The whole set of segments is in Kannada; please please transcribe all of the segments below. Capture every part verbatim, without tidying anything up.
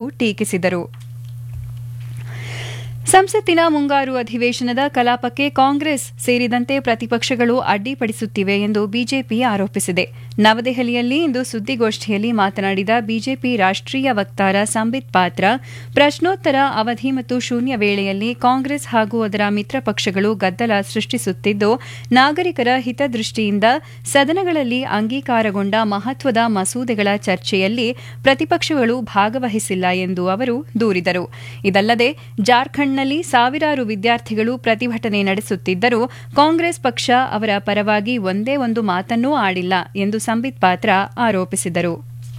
ಟೀಕಿಸಿದರು. ಸಂಸತ್ತಿನ ಮುಂಗಾರು ಅಧಿವೇಶನದ ಕಲಾಪಕ್ಕೆ ಕಾಂಗ್ರೆಸ್ ಸೇರಿದಂತೆ ಪ್ರತಿಪಕ್ಷಗಳು ಅಡ್ಡಿಪಡಿಸುತ್ತಿವೆ ಎಂದು ಬಿಜೆಪಿ ಆರೋಪಿಸಿದೆ. ನವದೆಹಲಿಯಲ್ಲಿ ಇಂದು ಸುದ್ದಿಗೋಷ್ಠಿಯಲ್ಲಿ ಮಾತನಾಡಿದ ಬಿಜೆಪಿ ರಾಷ್ಟ್ರೀಯ ವಕ್ತಾರ ಸಂಬಿತ್ ಪಾತ್ರ, ಪ್ರಶ್ನೋತ್ತರ ಅವಧಿ ಮತ್ತು ಶೂನ್ಯ ವೇಳೆಯಲ್ಲಿ ಕಾಂಗ್ರೆಸ್ ಹಾಗೂ ಅದರ ಮಿತ್ರ ಪಕ್ಷಗಳು ಗದ್ದಲ ಸೃಷ್ಟಿಸುತ್ತಿದ್ದು, ನಾಗರಿಕರ ಹಿತದೃಷ್ಟಿಯಿಂದ ಸದನಗಳಲ್ಲಿ ಅಂಗೀಕಾರಗೊಂಡ ಮಹತ್ವದ ಮಸೂದೆಗಳ ಚರ್ಚೆಯಲ್ಲಿ ಪ್ರತಿಪಕ್ಷಗಳು ಭಾಗವಹಿಸಿಲ್ಲ ಎಂದು ಅವರು ದೂರಿದರು. ಇದಲ್ಲದೆ ಜಾರ್ಖಂಡ್ ನಲ್ಲಿ ಸಾವಿರಾರು ವಿದ್ಯಾರ್ಥಿಗಳು ಪ್ರತಿಭಟನೆ ನಡೆಸುತ್ತಿದ್ದರೂ ಕಾಂಗ್ರೆಸ್ ಪಕ್ಷ ಅವರ ಪರವಾಗಿ ಒಂದೇ ಒಂದು ಮಾತನ್ನೂ ಆಡಿಲ್ಲ ಎಂದು ಸಂಬಿತ್ ಪಾತ್ರ ಆರೋಪಿಸಿದರು.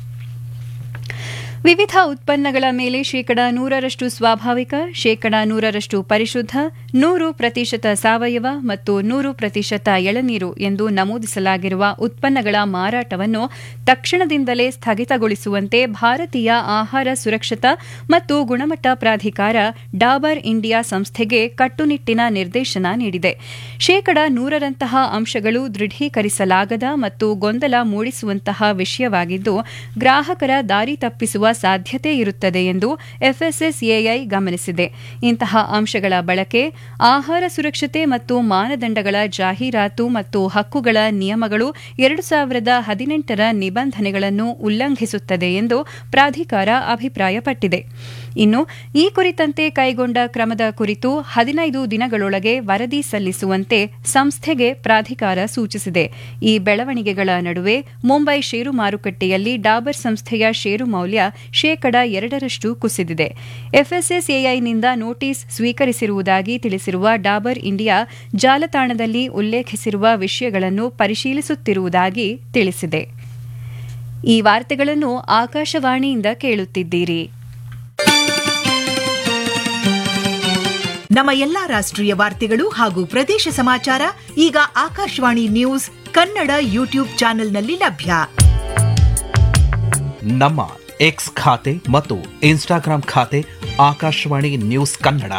ವಿವಿಧ ಉತ್ಪನ್ನಗಳ ಮೇಲೆ ಶೇಕಡಾ ನೂರರಷ್ಟು ಸ್ವಾಭಾವಿಕ, ಶೇಕಡಾ ನೂರರಷ್ಟು ಪರಿಶುದ್ಧ, ನೂರು ಪ್ರತಿಶತ ಸಾವಯವ ಮತ್ತು ನೂರು ಪ್ರತಿಶತ ಎಳನೀರು ಎಂದು ನಮೂದಿಸಲಾಗಿರುವ ಉತ್ಪನ್ನಗಳ ಮಾರಾಟವನ್ನು ತಕ್ಷಣದಿಂದಲೇ ಸ್ಥಗಿತಗೊಳಿಸುವಂತೆ ಭಾರತೀಯ ಆಹಾರ ಸುರಕ್ಷತಾ ಮತ್ತು ಗುಣಮಟ್ಟ ಪ್ರಾಧಿಕಾರ ಡಾಬರ್ ಇಂಡಿಯಾ ಸಂಸ್ಥೆಗೆ ಕಟ್ಟುನಿಟ್ಟಿನ ನಿರ್ದೇಶನ ನೀಡಿದೆ. ಶೇಕಡಾ ನೂರರಂತಹ ಅಂಶಗಳು ದೃಢೀಕರಿಸಲಾಗದ ಮತ್ತು ಗೊಂದಲ ಮೂಡಿಸುವಂತಹ ವಿಷಯವಾಗಿದ್ದು, ಗ್ರಾಹಕರ ದಾರಿ ತಪ್ಪಿಸುವ ಸಾಧ್ಯತೆ ಇರುತ್ತದೆ ಎಂದು ಎಫ್ಎಸ್ಎಸ್ಎಐ ಗಮನಿಸಿದೆ. ಇಂತಹ ಅಂಶಗಳ ಬಳಕೆ ಆಹಾರ ಸುರಕ್ಷತೆ ಮತ್ತು ಮಾನದಂಡಗಳ ಜಾಹೀರಾತು ಮತ್ತು ಹಕ್ಕುಗಳ ನಿಯಮಗಳು ಎರಡು ಸಾವಿರದ ಹದಿನೆಂಟರ ನಿಬಂಧನೆಗಳನ್ನು ಉಲ್ಲಂಘಿಸುತ್ತದೆ ಎಂದು ಪ್ರಾಧಿಕಾರ ಅಭಿಪ್ರಾಯಪಟ್ಟಿದೆ. ಇನ್ನು ಈ ಕುರಿತಂತೆ ಕೈಗೊಂಡ ಕ್ರಮದ ಕುರಿತು ಹದಿನೈದು ದಿನಗಳೊಳಗೆ ವರದಿ ಸಲ್ಲಿಸುವಂತೆ ಸಂಸ್ಥೆಗೆ ಪ್ರಾಧಿಕಾರ ಸೂಚಿಸಿದೆ. ಈ ಬೆಳವಣಿಗೆಗಳ ನಡುವೆ ಮುಂಬೈ ಷೇರು ಮಾರುಕಟ್ಟೆಯಲ್ಲಿ ಡಾಬರ್ ಸಂಸ್ಥೆಯ ಷೇರು ಮೌಲ್ಯ ಶೇಕಡಾ ಎರಡರಷ್ಟು ಕುಸಿದಿದೆ. ಎಫ್ಎಸ್ಎಸ್ಎಐನಿಂದ ನೋಟಿಸ್ ಸ್ವೀಕರಿಸಿರುವುದಾಗಿ ತಿಳಿಸಿರುವ ಡಾಬರ್ ಇಂಡಿಯಾ ಜಾಲತಾಣದಲ್ಲಿ ಉಲ್ಲೇಖಿಸಿರುವ ವಿಷಯಗಳನ್ನು ಪರಿಶೀಲಿಸುತ್ತಿರುವುದಾಗಿ ತಿಳಿಸಿದೆ. ಈ ವಾರ್ತೆಗಳನ್ನು ಆಕಾಶವಾಣಿಯಿಂದ ಕೇಳುತ್ತಿದ್ದೀರಿ. ನಮ್ಮ ಎಲ್ಲಾ ರಾಷ್ಟ್ರೀಯ ವಾರ್ತೆಗಳು ಹಾಗೂ ಪ್ರದೇಶ ಸಮಾಚಾರ ಈಗ ಆಕಾಶವಾಣಿ ನ್ಯೂಸ್ ಕನ್ನಡ ಯೂಟ್ಯೂಬ್ ಚಾನೆಲ್ನಲ್ಲಿ ಲಭ್ಯ. ನಮ್ಮ ಎಕ್ಸ್ ಖಾತೆ ಮತ್ತು ಇನ್ಸ್ಟಾಗ್ರಾಂ ಖಾತೆ ಆಕಾಶವಾಣಿ ನ್ಯೂಸ್ ಕನ್ನಡ.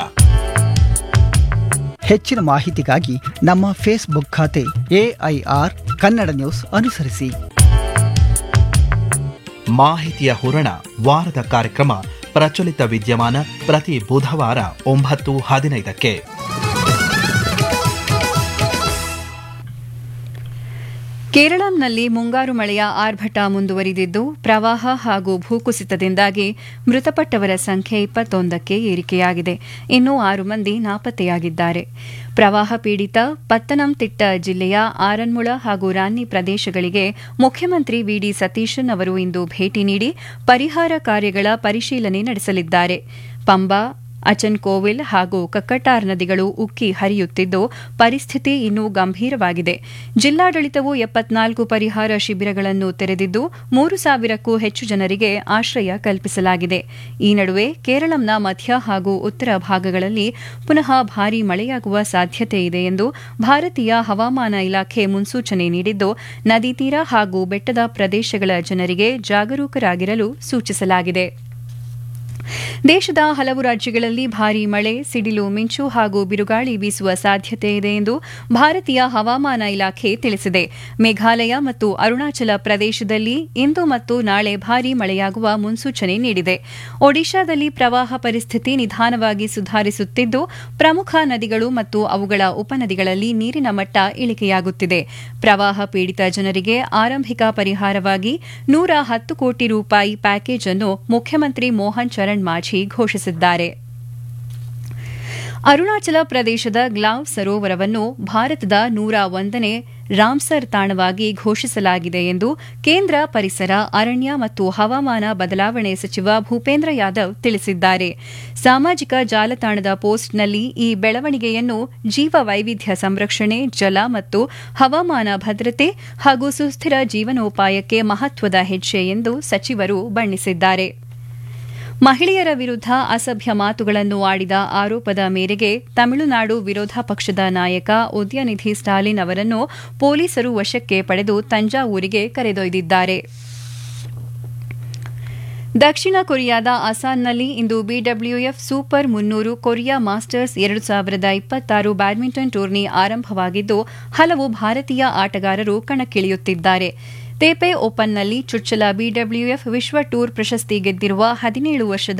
ಹೆಚ್ಚಿನ ಮಾಹಿತಿಗಾಗಿ ನಮ್ಮ ಫೇಸ್ಬುಕ್ ಖಾತೆ ಎಐಆರ್ ಕನ್ನಡ ನ್ಯೂಸ್ ಅನುಸರಿಸಿ. ಮಾಹಿತಿಯ ಹೂರಣ ವಾರದ ಕಾರ್ಯಕ್ರಮ ಪ್ರಚಲಿತ ವಿದ್ಯಮಾನ ಪ್ರತಿ ಬುಧವಾರ ಒಂಬತ್ತು ಹದಿನೈದಕ್ಕೆ. ಕೇರಳಂನಲ್ಲಿ ಮುಂಗಾರು ಮಳೆಯ ಆರ್ಭಟ ಮುಂದುವರಿದಿದ್ದು, ಪ್ರವಾಹ ಹಾಗೂ ಭೂಕುಸಿತದಿಂದಾಗಿ ಮೃತಪಟ್ಟವರ ಸಂಖ್ಯೆ ಇಪ್ಪತ್ತೊಂದಕ್ಕೆ ಏರಿಕೆಯಾಗಿದೆ. ಇನ್ನೂ ಆರು ಮಂದಿ ನಾಪತ್ತೆಯಾಗಿದ್ದಾರೆ. ಪ್ರವಾಹ ಪೀಡಿತ ಪತ್ತನಂತಿಟ್ಟ ಜಿಲ್ಲೆಯ ಆರನ್ಮುಳ ಹಾಗೂ ರಾನ್ನಿ ಪ್ರದೇಶಗಳಿಗೆ ಮುಖ್ಯಮಂತ್ರಿ ವಿಡಿ ಸತೀಶನ್ ಅವರು ಇಂದು ಭೇಟಿ ನೀಡಿ ಪರಿಹಾರ ಕಾರ್ಯಗಳ ಪರಿಶೀಲನೆ ನಡೆಸಲಿದ್ದಾರೆ. ಪಂಬಾ, ಅಚನ್ಕೋವಿಲ್ ಹಾಗೂ ಕಕ್ಕಟ್ಟಾರ್ ನದಿಗಳು ಉಕ್ಕಿ ಹರಿಯುತ್ತಿದ್ದು, ಪರಿಸ್ಥಿತಿ ಇನ್ನೂ ಗಂಭೀರವಾಗಿದೆ. ಜಿಲ್ಲಾಡಳಿತವು ಎಪ್ಪತ್ನಾಲ್ಕು ಪರಿಹಾರ ಶಿಬಿರಗಳನ್ನು ತೆರೆದಿದ್ದು, ಮೂರು ಸಾವಿರಕ್ಕೂ ಹೆಚ್ಚು ಜನರಿಗೆ ಆಶ್ರಯ ಕಲ್ಪಿಸಲಾಗಿದೆ. ಈ ನಡುವೆ ಕೇರಳಂನ ಮಧ್ಯ ಹಾಗೂ ಉತ್ತರ ಭಾಗಗಳಲ್ಲಿ ಪುನಃ ಭಾರೀ ಮಳೆಯಾಗುವ ಸಾಧ್ಯತೆ ಇದೆ ಎಂದು ಭಾರತೀಯ ಹವಾಮಾನ ಇಲಾಖೆ ಮುನ್ಸೂಚನೆ ನೀಡಿದ್ದು, ನದಿ ತೀರ ಹಾಗೂ ಬೆಟ್ಟದ ಪ್ರದೇಶಗಳ ಜನರಿಗೆ ಜಾಗರೂಕರಾಗಿರಲು ಸೂಚಿಸಲಾಗಿದೆ. ದೇಶದ ಹಲವು ರಾಜ್ಯಗಳಲ್ಲಿ ಭಾರೀ ಮಳೆ, ಸಿಡಿಲು, ಮಿಂಚು ಹಾಗೂ ಬಿರುಗಾಳಿ ಬೀಸುವ ಸಾಧ್ಯತೆ ಇದೆ ಎಂದು ಭಾರತೀಯ ಹವಾಮಾನ ಇಲಾಖೆ ತಿಳಿಸಿದೆ. ಮೇಘಾಲಯ ಮತ್ತು ಅರುಣಾಚಲ ಪ್ರದೇಶದಲ್ಲಿ ಇಂದು ಮತ್ತು ನಾಳೆ ಭಾರೀ ಮಳೆಯಾಗುವ ಮುನ್ಸೂಚನೆ ನೀಡಿದೆ. ಒಡಿಶಾದಲ್ಲಿ ಪ್ರವಾಹ ಪರಿಸ್ಥಿತಿ ನಿಧಾನವಾಗಿ ಸುಧಾರಿಸುತ್ತಿದ್ದು, ಪ್ರಮುಖ ನದಿಗಳು ಮತ್ತು ಅವುಗಳ ಉಪನದಿಗಳಲ್ಲಿ ನೀರಿನ ಮಟ್ಟ ಇಳಿಕೆಯಾಗುತ್ತಿದೆ. ಪ್ರವಾಹ ಪೀಡಿತ ಜನರಿಗೆ ಆರಂಭಿಕ ಪರಿಹಾರವಾಗಿ ನೂರ ಹತ್ತು ಕೋಟಿ ರೂಪಾಯಿ ಪ್ಯಾಕೇಜ್ ಅನ್ನು ಮುಖ್ಯಮಂತ್ರಿ ಮೋಹನ್ ಚರಣ್ ಮಾಝಿ ಘೋಷಿಸಿದ್ದಾರೆ. ಅರುಣಾಚಲ ಪ್ರದೇಶದ ಗ್ಲಾವ್ ಸರೋವರವನ್ನು ಭಾರತದ ನೂರ ಒಂದನೇ ರಾಮ್ಸರ್ ತಾಣವಾಗಿ ಘೋಷಿಸಲಾಗಿದೆ ಎಂದು ಕೇಂದ್ರ ಪರಿಸರ, ಅರಣ್ಯ ಮತ್ತು ಹವಾಮಾನ ಬದಲಾವಣೆ ಸಚಿವ ಭೂಪೇಂದ್ರ ಯಾದವ್ ತಿಳಿಸಿದ್ದಾರೆ. ಸಾಮಾಜಿಕ ಜಾಲತಾಣದ ಪೋಸ್ಟ್ನಲ್ಲಿ ಈ ಬೆಳವಣಿಗೆಯನ್ನು ಜೀವ ವೈವಿಧ್ಯ ಸಂರಕ್ಷಣೆ, ಜಲ ಮತ್ತು ಹವಾಮಾನ ಭದ್ರತೆ ಹಾಗೂ ಸುಸ್ಥಿರ ಜೀವನೋಪಾಯಕ್ಕೆ ಮಹತ್ವದ ಹೆಜ್ಜೆ ಎಂದು ಸಚಿವರು ಬಣ್ಣಿಸಿದ್ದಾರೆ. ಮಹಿಳೆಯರ ವಿರುದ್ಧ ಅಸಭ್ಯ ಮಾತುಗಳನ್ನು ಆಡಿದ ಆರೋಪದ ಮೇರೆಗೆ ತಮಿಳುನಾಡು ವಿರೋಧ ಪಕ್ಷದ ನಾಯಕ ಉದಯನಿಧಿ ಸ್ಟಾಲಿನ್ ಅವರನ್ನು ಪೊಲೀಸರು ವಶಕ್ಕೆ ಪಡೆದು ತಂಜಾವೂರಿಗೆ ಕರೆದೊಯ್ದಿದ್ದಾರೆ. ದಕ್ಷಿಣ ಕೊರಿಯಾದ ಅಸಾನ್ನಲ್ಲಿ ಇಂದು ಬಿಡಬ್ಲ್ಯೂಎಫ್ ಸೂಪರ್ ಮುನ್ನೂರು ಕೊರಿಯಾ ಮಾಸ್ಟರ್ಸ್ ಎರಡು ಸಾವಿರದ ಇಪ್ಪತ್ತಾರು ಬ್ಯಾಡ್ಮಿಂಟನ್ ಟೂರ್ನಿ ಆರಂಭವಾಗಿದ್ದು, ಹಲವು ಭಾರತೀಯ ಆಟಗಾರರು ಕಣಕ್ಕಿಳಿಯುತ್ತಿದ್ದಾರೆ. ತೇಪೆ ಓಪನ್ನಲ್ಲಿ ಚುಚ್ಚಲ ಬಿಡಬ್ಲ್ಯೂಎಫ್ ವಿಶ್ವ ಟೂರ್ ಪ್ರಶಸ್ತಿ ಗೆದ್ದಿರುವ ಹದಿನೇಳು ವರ್ಷದ